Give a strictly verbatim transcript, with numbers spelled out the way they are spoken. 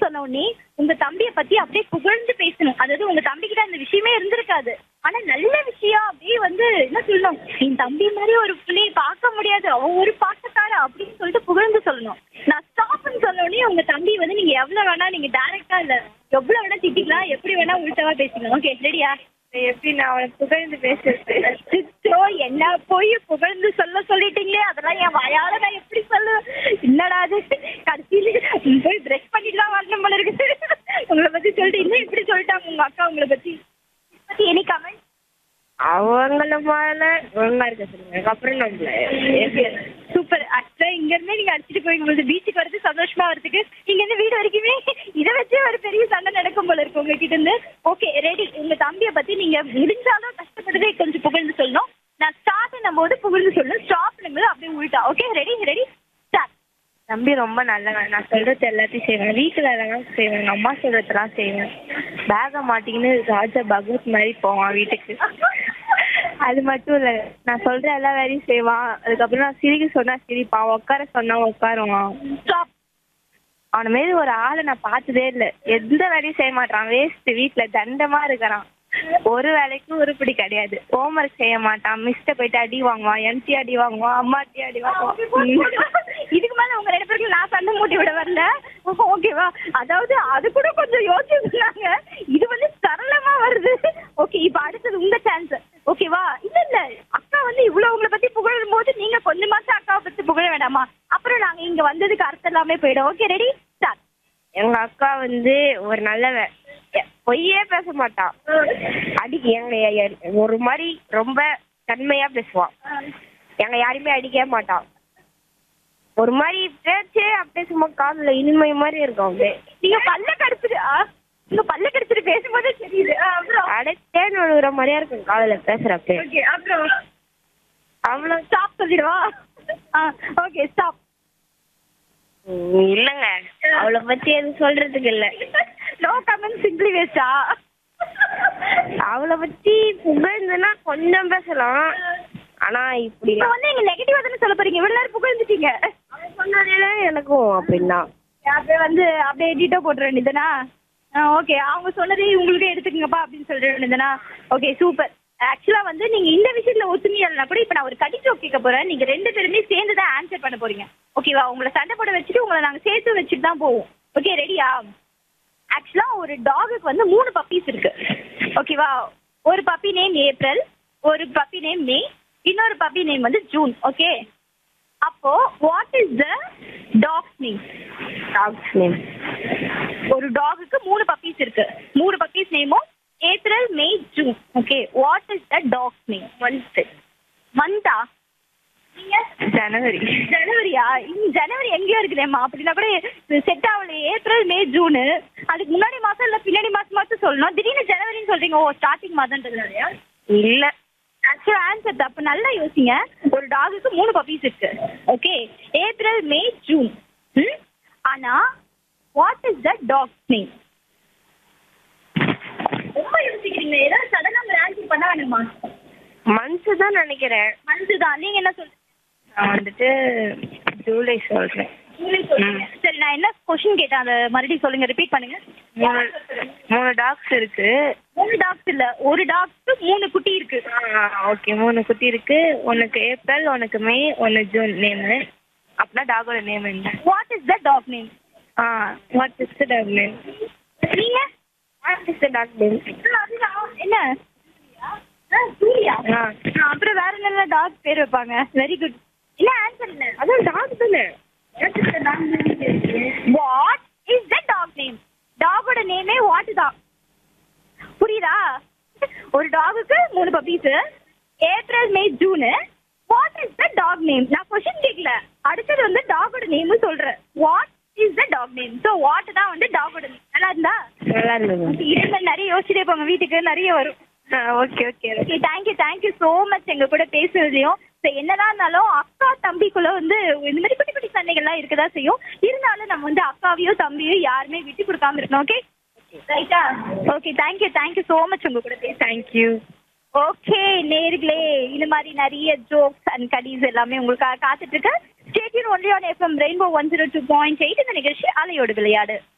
சொன்ன உடனே உங்க தம்பிய பத்தி அப்படியே புகழ்ந்து பேசணும். அதாவது உங்க தம்பிக்கிட்ட அந்த விஷயமே இருந்திருக்காது. ஆனா நல்ல விஷயம் அப்படியே வந்து என்ன சொல்லணும், என் தம்பி மாதிரி ஒரு பிள்ளையை பார்க்க முடியாது, அவன் ஒரு பாசக்கார அப்படின்னு சொல்லிட்டு புகழ்ந்து சொல்லணும். நான் ஸ்டாப்னு சொன்ன உடனே உங்க தம்பி வந்து நீங்க எவ்வளவு வேணா நீங்க டைரக்டா இல்ல எவ்வளவு வேணா திட்டிக்கலாம், எப்படி வேணா உள்டாவா பேசிக்கலாம். ஓகே ரெடியா? எப்படி நான் அவளை புகழ்ந்து பேசுறது? அச்சோ, என்ன போய் புகழ்ந்து சொல்ல சொல்லிட்டீங்களே, அதெல்லாம் என் வாயால நான் எப்படி சொல்லுவேன்? என்னடா அது, கடைசியில போய் பிரஷ் பண்ணிட்டு தான் வரணும் போல இருக்கு. உங்களை பத்தி சொல்லிட்டு இன்னும் இப்படி சொல்லிட்டாங்க உங்க அக்கா உங்களை பத்தி. பத்தி எனி கமெண்ட்? அவங்கள மேல ஒழுங்கா இருக்க சொல்லுங்க, அதுக்கப்புறம் நம்மள சூப்பர். ஆக்சுவலா இங்க இருந்தே நீங்க அடிச்சுட்டு போய் உங்களுக்கு பீச்சுக்கு வரது சந்தோஷமா வரதுக்கு இங்க இருந்து வீடு வரைக்குமே இதை வச்சே ஒரு பெரிய சண்டை நடக்கும் போல இருக்கு உங்ககிட்ட இருந்து. Okay ready. உங்க தம்பியை பத்தி நீங்க முடிஞ்சாலும் கஷ்டப்பட்டதே கொஞ்சம் புகழ்ந்து சொல்லணும். நான் ஸ்டார்ட் பண்ணும் போது புகழ்ந்து சொல்லணும், ஸ்டாப் பண்ணும்போது அப்படியே உள்டா. Okay ready ready start. தம்பி ரொம்ப நல்லவன், நான் சொல்றது எல்லாத்தையும் செய்வேன், வீட்டு வேலைலாம் செய்வேன், எங்கள் அம்மா சொல்றதெல்லாம் செய்வேன், பேகை மாட்டிக்கின்னு ராஜா பகவத் மாதிரி போவான் வீட்டுக்கு. அது மட்டும் இல்லை, நான் சொல்ற எல்லா வேலையும் செய்வான். அதுக்கப்புறம் நான் சிரிக்க சொன்னா சிரிப்பான், உட்கார சொன்னா உட்காருவான். ஸ்டாப். அவன மாரி ஒரு ஆளை நான் பார்த்ததே இல்லை. எந்த வேலையும் செய்ய மாட்டான், வேஸ்ட், வீட்டுல தண்டமா இருக்கிறான். ஒரு வேலைக்கும் உருப்படி கிடையாது. ஹோம்ஒர்க் செய்ய மாட்டான், மிஸ்ட போயிட்டு அடி வாங்குவான், எம்டி அடி வாங்குவான், அம்மாட்டி அடி வாங்குவான். இதுக்கு மேல உங்க ரெண்டு பேருக்கு நான் சண்டை மூட்டி விட வரல. ஓகேவா? அதாவது அது கூட கொஞ்சம் யோசிச்சுருந்தாங்க, இது வந்து சரளமா வருது. ஓகே இப்ப அடுத்தது உங்க சான்ஸ். ஓகேவா? இல்ல இல்ல அக்கா வந்து இவ்வளவு உங்களை பத்தி புகழும் போது நீங்க கொஞ்சமாச்சும் அக்காவை பத்தி புகழ வேண்டாமா? அப்புறம் நாங்க இங்க வந்ததுக்கு அர்த்தம் எல்லாமே போயிடும். Okay ready start. எங்க அக்கா வந்து ஒரு நல்லவ, பொய்யே பேச மாட்டான், அடி எங்க ஒரு மாதிரி ரொம்ப தன்மையா பேசுவான், எங்க யாருமே அடிக்கவே மாட்டான். ஒரு மாதிரி பேச்சே அப்படியே சும்மா காதுல இனிமை மாதிரி இருக்கும். அப்படியே நீங்க பல்ல கடிச்சிட்டு நீங்க பல்ல கடிச்சிட்டு பேசும்போதே தெரியுது. அப்புறம் அடைச்சேன்னு விழுகிற மாதிரியா இருக்கும் காதுல பேசுறப்ப. ஓகே அப்புறம் அவ்வளோ ஸ்டாப் சொல்லிடுவா? Okay stop. இல்லங்க, அவளை பத்தி எதுவும் சொல்றதுக்கு இல்ல. நோ கமெண்ட், சிம்பிளி வேஸ்டா? அவளை பத்தி புகழ்ந்துன்னா கொஞ்சம் பேசலாம், ஆனா இப்படி இப்ப வந்து நீங்க நெகட்டிவா தானே சொல்ல போறீங்க, இவ்வளவு நேரம் புகழ்ந்துட்டீங்க. சொன்னதே எனக்கும் அப்படின்னா அப்படியே வந்து அப்படியே எடிட்டோ போட்டுற வேண்டியதுனா? ஓகே அவங்க சொன்னதே உங்களுக்கே எடுத்துக்கங்கப்பா அப்படின்னு சொல்ற வேண்டியதுனா? Okay super. ஆக்சுவலா வந்து நீங்க இந்த விஷயத்துல ஒத்துமையா இல்லைனா கூட இப்ப நான் ஒரு கடி ஜோக் கேட்க போறேன், நீங்க ரெண்டு பேருமே சேர்ந்து தான் ஆன்சர் பண்ண போறீங்க. ஓகேவா? உங்களை சண்டை போட வச்சுட்டு உங்களை நாங்க சேர்த்து வச்சுட்டு தான் போவோம். ஓகே ரெடியா? ஆக்சுவலா ஒரு டாகுக்கு வந்து மூணு பப்பீஸ் இருக்கு. ஓகேவா? ஒரு பப்பி நேம் ஏப்ரல், ஒரு பப்பி நேம் மே, இன்னொரு பப்பி நேம் வந்து ஜூன். ஓகே அப்போ what is the tax name? Tax name. ஒரு டாகுக்கு மூணு பப்பீஸ் இருக்கு, மூணு பப்பீஸ் நேமும் April May June. Okay what is the tax name? Month. மந்தா? நீங்க ஜனவரி. ஜனவரியா? ஜனவரி எங்கேயோ இருக்குதேம்மா, அப்படின்னா கூட செட் ஆகல. ஏப்ரல் மே ஜூனு, அதுக்கு முன்னாடி மாசம் இல்ல பின்னாடி மாசம் மாசம் சொல்லணும், திடீர்னு ஜனவரின்னு சொல்றீங்க. ஓ ஸ்டார்டிங் மாதம்ன்றதுனாலயா? இல்ல, ஆக்சுவலா ஆன்சர் தப்பு. நல்லா யோசிங்க. ஒரு டாகுக்கு மூணு பப்பீஸ் இருக்கு. Okay April May June. ம் ஆனா what is the tax name? ரொம்ப யோசிக்கிறீங்க, ஏதாவது சடனா ஒரு ஆன்சர் பண்ண வேணுமா? மந்த் தான் நினைக்கிறேன். மந்த் தான். நீங்க என்ன சொல்றீங்க? நான் வந்துட்டு ஜூலை சொல்றேன். ஜூலை சொல்றீங்க. சரி நான் என்ன கொஸ்டின் கேட்டேன் அதை மறுபடியும் சொல்லுங்க, ரிப்பீட் பண்ணுங்க. மூணு மூணு டாக்ஸ் இருக்கு. மூணு டாக்ஸ் இல்ல, ஒரு டாக்ஸ்க்கு மூணு குட்டி இருக்கு. ஓகே மூணு குட்டி இருக்கு, ஒன்னுக்கு ஏப்ரல், ஒன்னுக்கு மே, ஒன்னு ஜூன் நேமு. அப்படின்னா டாகோட நேம் என்ன? What is the talk name? Ah what is the talk name? நீங்க what is the talk name? என்ன சூர்யா? ஆ அப்புறம் வேற என்ன டாக் பேர் வைப்பாங்க? Very good. என்ன ஆன்சர் இல்ல, அதான் டாக் தானே. What is the talk name? டாகோட நேமே what தான். புரியுதா? ஒரு டாகுக்கு மூணு puppies, April May June. What is the talk name? நான் கொஸ்டின் கேட்கல, அடுத்தது வந்து டாகோட நேம் சொல்றேன். What is the talk name? So what தான் வந்து டாகோட நேம். நல்லா இருந்தா? நல்லா இருந்தது. இதுல நிறைய யோசிச்சுட்டே போங்க, வீட்டுக்கு நிறைய வரும். Okay okay okay thank you thank you so much எங்க கூட பேசுறதுலையும். ஸோ என்னதான் இருந்தாலும் அக்கா தம்பிக்குள்ள வந்து இந்த மாதிரி குட்டி குட்டி சண்டைகள்லாம் இருக்கதா செய்யும். இருந்தாலும் நம்ம வந்து அக்காவையோ தம்பியோ யாருமே விட்டு கொடுக்காம இருக்கணும். ஓகே ரைட்டா? Okay thank you thank you so much உங்க கூட பேச. தேங்க்யூ. ஓகே நேர்களே, இந்த மாதிரி நிறைய ஜோக்ஸ் அண்ட் கடிஸ் எல்லாமே உங்களுக்காக காத்துட்டு இருக்கு. Stay tune only on FM rainbow one zero two point eight. இந்த நிகழ்ச்சி அலையோடு விளையாடு.